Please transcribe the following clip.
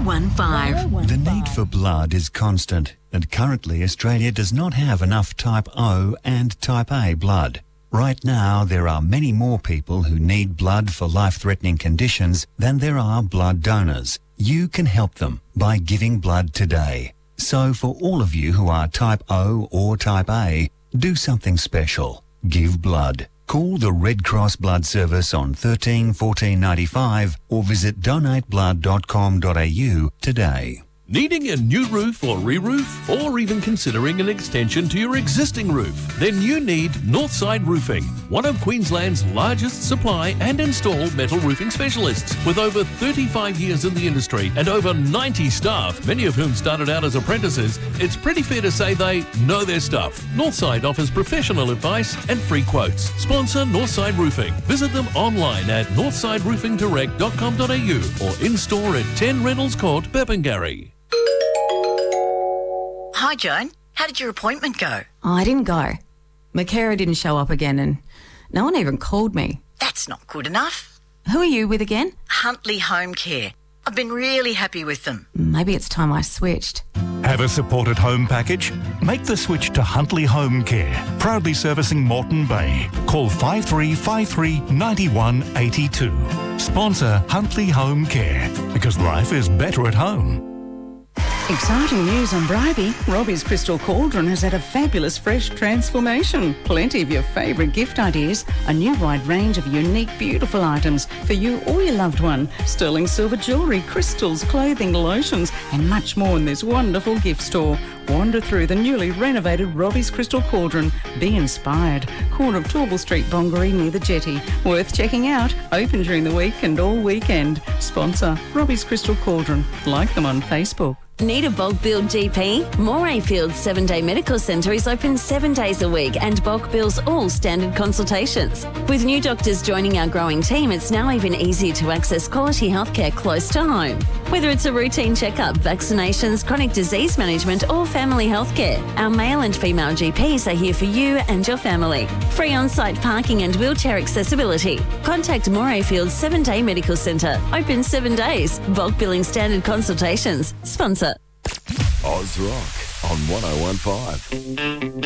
1015. The need for blood is constant, and currently Australia does not have enough Type O and Type A blood. Right now, there are many more people who need blood for life-threatening conditions than there are blood donors. You can help them by giving blood today. So for all of you who are Type O or Type A, do something special. Give blood. Call the Red Cross Blood Service on 13 14 95 or visit donateblood.com.au today. Needing a new roof or re-roof, or even considering an extension to your existing roof? Then you need Northside Roofing, one of Queensland's largest supply and install metal roofing specialists. With over 35 years in the industry and over 90 staff, many of whom started out as apprentices, it's pretty fair to say they know their stuff. Northside offers professional advice and free quotes. Sponsor Northside Roofing. Visit them online at northsideroofingdirect.com.au or in-store at 10 Reynolds Court, Burpengary. Hi, Joan. How did your appointment go? Oh, I didn't go. My carer didn't show up again and no one even called me. That's not good enough. Who are you with again? Huntley Home Care. I've been really happy with them. Maybe it's time I switched. Have a supported home package? Make the switch to Huntley Home Care, proudly servicing Moreton Bay. Call 5353 9182. Sponsor Huntley Home Care, because life is better at home. Exciting news on Bribey. Robbie's Crystal Cauldron has had a fabulous fresh transformation. Plenty of your favourite gift ideas, a new wide range of unique, beautiful items for you or your loved one. Sterling silver jewellery, crystals, clothing, lotions and much more in this wonderful gift store. Wander through the newly renovated Robbie's Crystal Cauldron. Be inspired. Corner of Torble Street, Bongaree near the jetty. Worth checking out. Open during the week and all weekend. Sponsor Robbie's Crystal Cauldron. Like them on Facebook. Need a bulk billed GP? Morayfield 7-Day Medical Centre is open 7 days a week and bulk bills all standard consultations. With new doctors joining our growing team, it's now even easier to access quality healthcare close to home. Whether it's a routine checkup, vaccinations, chronic disease management or family healthcare, our male and female GPs are here for you and your family. Free on-site parking and wheelchair accessibility. contact Morayfield 7-Day Medical Centre. Open 7 days. Bulk billing standard consultations. Sponsor. Oz Rock on 1015.